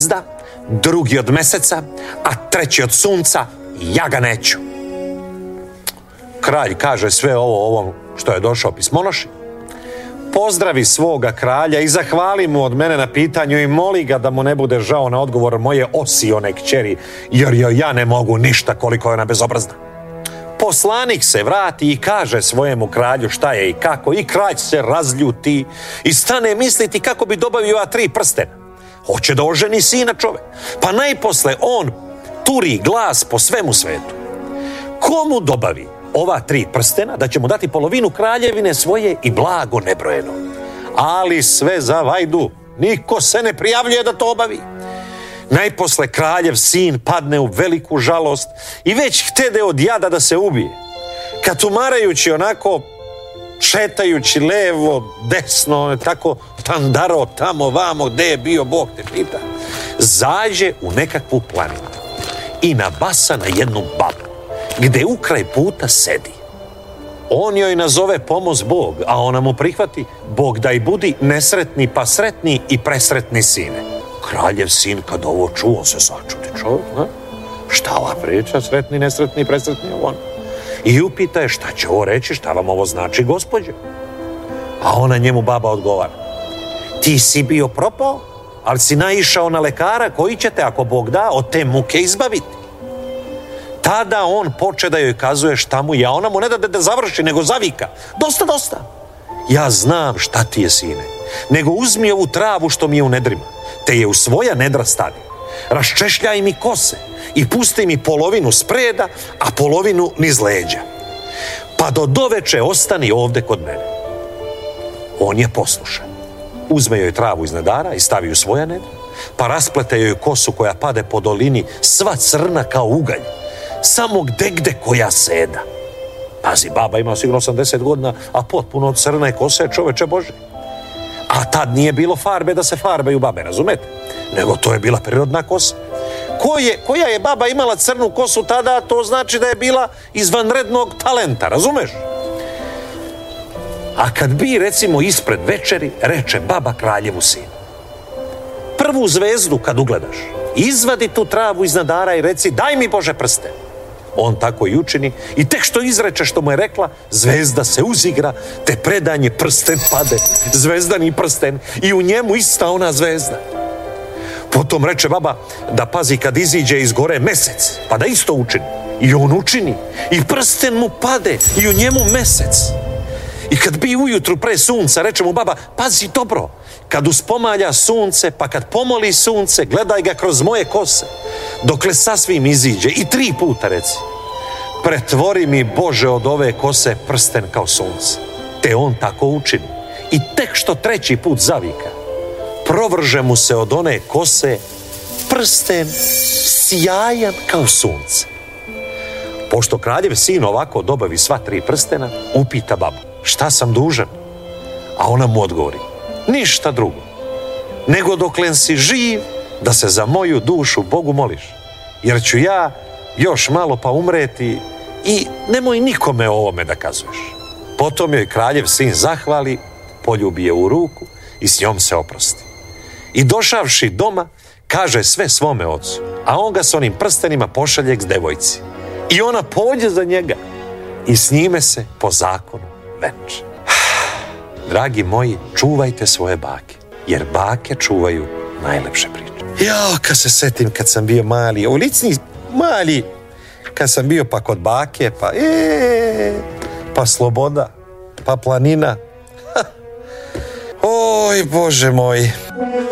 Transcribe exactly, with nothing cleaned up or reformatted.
zvijezda, drugi od meseca, a treći od sunca, ja ga neću. Kralj kaže sve ovo ovom što je došao pismonoši, pozdravi svoga kralja i zahvali mu od mene na pitanju i moli ga da mu ne bude žao na odgovor moje osione kćeri, jer joj ja ne mogu ništa koliko je ona bezobrazna. Poslanik se vrati i kaže svojemu kralju šta je i kako, i kralj se razljuti i stane misliti kako bi dobavio ova tri prstena. Hoće da oženi sina čovek, pa najposle on turi glas po svemu svetu. Komu dobavi ova tri prstena da će mu dati polovinu kraljevine svoje i blago nebrojeno? Ali sve za vajdu, niko se ne prijavljuje da to obavi. Najposle kraljev sin padne u veliku žalost i već htede od jada da se ubije. Kad tumarajući onako, šetajući levo, desno, tako tandaro tamo vamo gde je bio Bog te pita, zađe u nekakvu planinu i nabasa na jednu babu gde ukraj puta sedi. On joj nazove pomoz Bog, a ona mu prihvati, Bog daj budi nesretni pa sretni i presretni sine. Kraljev sin kad ovo čuo se začudi čovjek, ne? Šta ova priča, sretni, nesretni, presretni, on. I upita je šta će ovo reći, šta vam ovo znači, gospođe? A ona njemu baba odgovara, ti si bio propao, ali si naišao na lekara koji će te, ako Bog da, od te muke izbaviti. Tada on poče da joj kazuje šta mu je, a ona mu ne da da završi, nego zavika, dosta, dosta. Ja znam šta ti je, sine, nego uzmi ovu travu što mi je u nedrima, te je u svoja nedra stavi. Raščešljaj mi kose i pusti mi polovinu spreda, a polovinu niz leđa. Pa do doveče ostani ovde kod mene. On je poslušan. Uzme joj travu iz nedara i stavi u svoja nedra, pa rasplete joj kosu koja pade po dolini, sva crna kao ugalj, samo gde gde koja seda. Pazi, baba ima sigurno osamdeset godina, a potpuno crne kose, čoveče Bože. A tad nije bilo farbe da se farbaju babe, razumete? Nego to je bila prirodna kosa. Ko je, koja je baba imala crnu kosu tada, to znači da je bila izvanrednog talenta, razumeš? A kad bi, recimo, ispred večeri, reče baba kraljevu sinu, prvu zvezdu kad ugledaš, izvadi tu travu iz nadara i reci, daj mi Bože prsten. On tako i učini i tek što izreče što mu je rekla, zvezda se uzigra, te predanje prsten pade, zvezdani prsten, i u njemu ista ona zvezda. Potom reče baba da pazi kad iziđe iz gore mesec, pa da isto učini. I on učini i prsten mu pade i u njemu mesec. I kad bi ujutru pre sunca, reče mu baba, pazi dobro, kad uspomalja sunce, pa kad pomoli sunce, gledaj ga kroz moje kose, dokle sasvim iziđe, i tri puta reci, pretvori mi Bože od ove kose prsten kao sunce. Te on tako učini i tek što treći put zavika, provrže mu se od one kose prsten sjajan kao sunce. Pošto kraljev sin ovako dobavi sva tri prstena, upita babu, šta sam dužan? A ona mu odgovori, ništa drugo, nego doklen si živ, da se za moju dušu Bogu moliš, jer ću ja još malo pa umreti i nemoj nikome o ovome da kazuješ. Potom joj kraljev sin zahvali, poljubi je u ruku i s njom se oprosti. I došavši doma, kaže sve svome ocu, a on ga s onim prstenima pošalje k devojci. I ona pođe za njega i s njime se po zakonu venče. Dragi moji, čuvajte svoje bake, jer bake čuvaju najlepše priče. Jao, kad se setim kad sam bio mali, u licni mali, kad sam bio pa kod bake, pa e, pa sloboda, pa planina. Oj, Bože moj.